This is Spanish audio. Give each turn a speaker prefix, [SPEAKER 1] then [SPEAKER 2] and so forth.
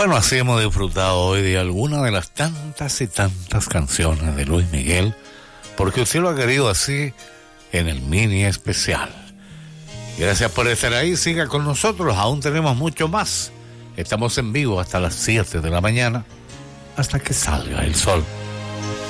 [SPEAKER 1] Bueno, así hemos disfrutado hoy de alguna de las tantas y tantas canciones de Luis Miguel, porque usted lo ha querido así en el mini especial. Gracias por estar ahí, siga con nosotros, aún tenemos mucho más. Estamos en vivo hasta las 7 de la mañana, hasta que salga el sol.